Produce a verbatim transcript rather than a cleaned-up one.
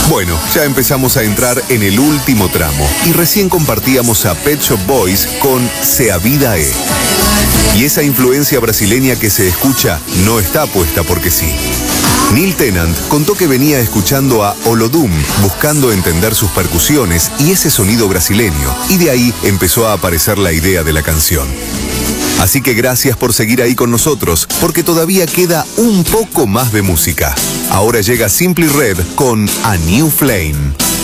Bueno, ya empezamos a entrar en el último tramo y recién compartíamos a Pet Shop Boys con Se a Vida É. Y esa influencia brasileña que se escucha no está puesta porque sí. Neil Tennant contó que venía escuchando a Olodum, buscando entender sus percusiones y ese sonido brasileño, y de ahí empezó a aparecer la idea de la canción. Así que gracias por seguir ahí con nosotros, porque todavía queda un poco más de música. Ahora llega Simply Red con A New Flame.